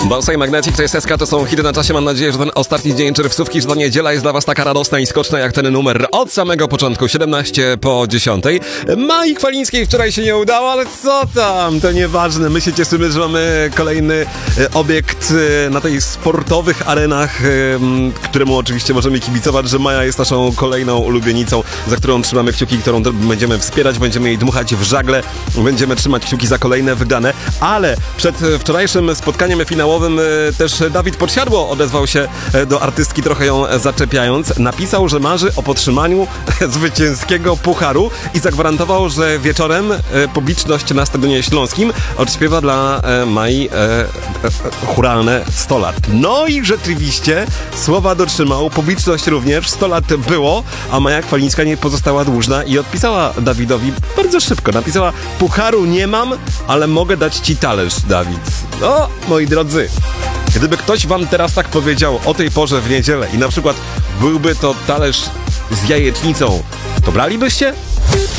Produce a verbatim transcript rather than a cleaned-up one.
Bossa i Magnetic to jest S K, to są hity na czasie. Mam nadzieję, że ten ostatni dzień czerwcówki, że ta niedziela jest dla was taka radosna i skoczna jak ten numer od samego początku, siedemnaście po dziesiątej. Mai Chwalińskiej wczoraj się nie udało, ale co tam, to nieważne. My się cieszymy, że mamy kolejny obiekt na tej sportowych arenach, któremu oczywiście możemy kibicować, że Maja jest naszą kolejną ulubienicą, za którą trzymamy kciuki, którą będziemy wspierać, będziemy jej dmuchać w żagle, będziemy trzymać kciuki za kolejne wydane, ale przed wczorajszym spotkaniem finałowym też Dawid Podsiadło odezwał się do artystki, trochę ją zaczepiając. Napisał, że marzy o podtrzymaniu zwycięskiego pucharu i zagwarantował, że wieczorem publiczność na Stadionie Śląskim odśpiewa dla Mai chóralne sto lat. No i rzeczywiście słowa dotrzymał, publiczność również, sto lat było, a Maja Chwalińska nie pozostała dłużna i odpisała Dawidowi bardzo szybko. Napisała: pucharu nie mam, ale mogę dać ci talerz, Dawid. No, moi drodzy, gdyby ktoś wam teraz tak powiedział o tej porze w niedzielę i na przykład byłby to talerz z jajecznicą, to bralibyście?